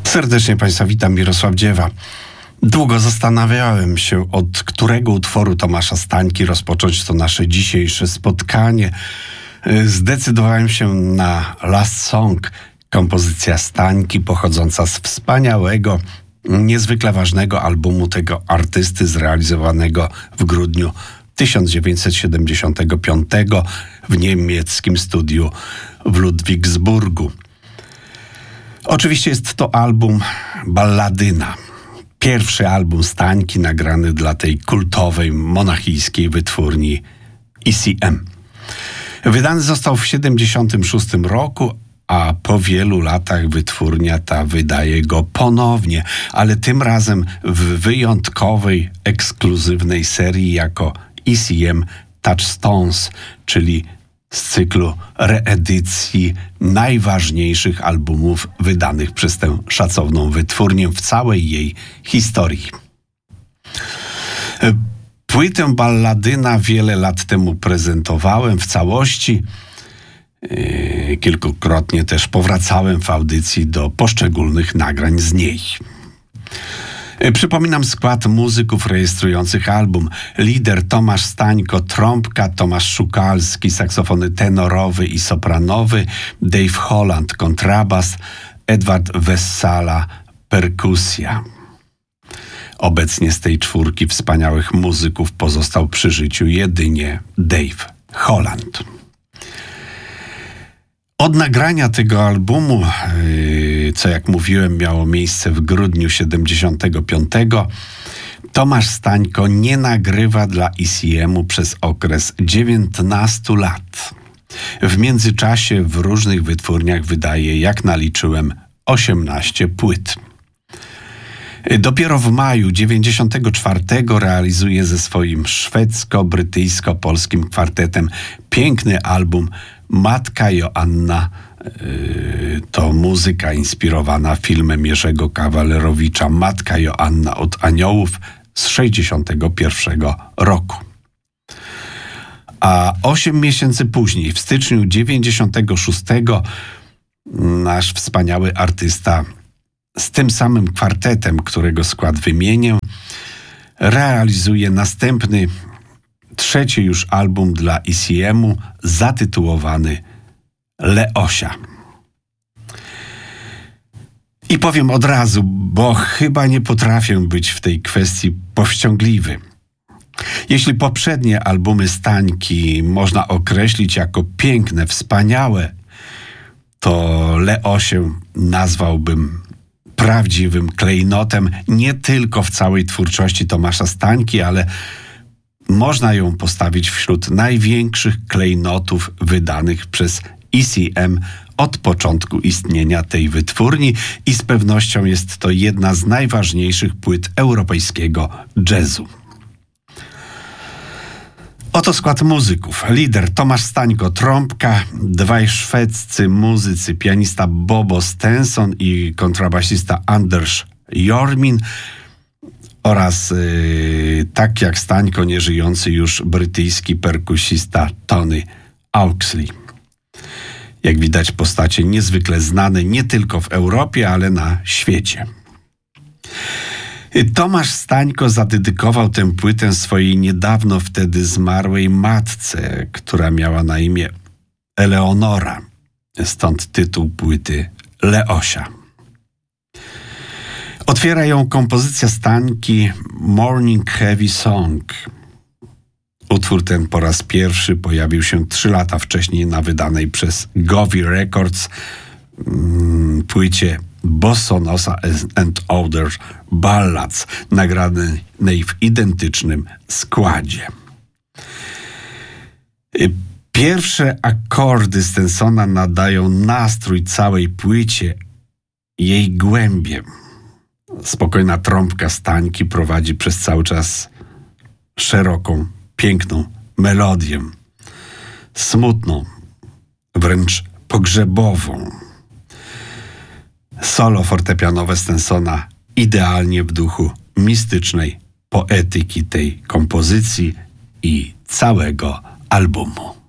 Serdecznie Państwa witam, Mirosław Dziewa. Długo zastanawiałem się, od którego utworu Tomasza Stańki rozpocząć to nasze dzisiejsze spotkanie. Zdecydowałem się na Last Song, kompozycja Stańki pochodząca z wspaniałego, niezwykle ważnego albumu tego artysty zrealizowanego w grudniu 1975 w niemieckim studiu w Ludwigsburgu. Oczywiście jest to album Balladyna. Pierwszy album Stańki nagrany dla tej kultowej, monachijskiej wytwórni ECM. Wydany został w 1976 roku, a po wielu latach wytwórnia ta wydaje go ponownie, ale tym razem w wyjątkowej, ekskluzywnej serii jako ECM Touchstones, czyli z cyklu reedycji najważniejszych albumów wydanych przez tę szacowną wytwórnię w całej jej historii. Płytę Balladyna wiele lat temu prezentowałem w całości. Kilkukrotnie też powracałem w audycji do poszczególnych nagrań z niej. Przypominam skład muzyków rejestrujących album. Lider Tomasz Stańko, trąbka, Tomasz Szukalski, saksofony tenorowy i sopranowy, Dave Holland, kontrabas, Edward Wessala, perkusja. Obecnie z tej czwórki wspaniałych muzyków pozostał przy życiu jedynie Dave Holland. Od nagrania tego albumu, co jak mówiłem miało miejsce w grudniu 75, Tomasz Stańko nie nagrywa dla ECM-u przez okres 19 lat. W międzyczasie w różnych wytwórniach wydaje, jak naliczyłem, 18 płyt. Dopiero w maju 94 realizuje ze swoim szwedzko-brytyjsko-polskim kwartetem piękny album Matka Joanna. To muzyka inspirowana filmem Jerzego Kawalerowicza Matka Joanna od Aniołów z 61 roku. A 8 miesięcy później, w styczniu 96, nasz wspaniały artysta z tym samym kwartetem, którego skład wymienię, realizuje następny, trzeci już album dla ECM-u zatytułowany Leosia. I powiem od razu, bo chyba nie potrafię być w tej kwestii powściągliwy. Jeśli poprzednie albumy Stańki można określić jako piękne, wspaniałe, to Leosię nazwałbym prawdziwym klejnotem nie tylko w całej twórczości Tomasza Stańki, ale można ją postawić wśród największych klejnotów wydanych przez ECM od początku istnienia tej wytwórni i z pewnością jest to jedna z najważniejszych płyt europejskiego jazzu. Oto skład muzyków. Lider Tomasz Stańko, trąbka, dwaj szwedzcy muzycy, pianista Bobo Stenson i kontrabasista Anders Jormin oraz tak jak Stańko nieżyjący już brytyjski perkusista Tony Auxley. Jak widać, postacie niezwykle znane nie tylko w Europie, ale na świecie. Tomasz Stańko zadedykował tę płytę swojej niedawno wtedy zmarłej matce, która miała na imię Eleonora. Stąd tytuł płyty Leosia. Otwiera ją kompozycja Stańki Morning Heavy Song. Utwór ten po raz pierwszy pojawił się 3 lata wcześniej na wydanej przez Govi Records płycie Bossonosa and Other Ballads, nagranej w identycznym składzie. Pierwsze akordy Stensona nadają nastrój całej płycie, jej głębię. Spokojna trąbka Stańki prowadzi przez cały czas szeroką, piękną melodię. Smutną, wręcz pogrzebową. Solo fortepianowe Stensona idealnie w duchu mistycznej poetyki tej kompozycji i całego albumu.